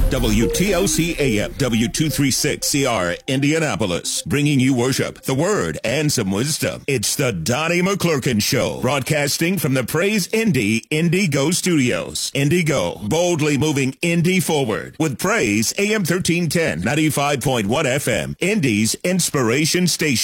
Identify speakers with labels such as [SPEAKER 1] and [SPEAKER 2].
[SPEAKER 1] WTLC AM, W236CR, Indianapolis, bringing you worship, the word, and some wisdom. It's the Donnie McClurkin Show, broadcasting from the Praise Indy Indigo Studios. Indigo, boldly moving Indy forward with Praise AM 1310, 95.1 FM, Indy's inspiration station.